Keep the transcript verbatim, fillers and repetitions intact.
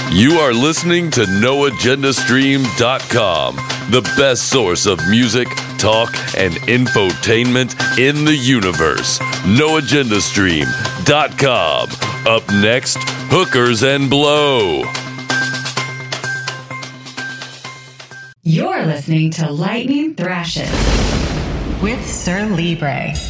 You are listening to no agenda stream dot com, the best source of music, talk, and infotainment in the universe. no agenda stream dot com. Up next, Hookers and Blow. You're listening to Lightning Thrashes with Sir Libre.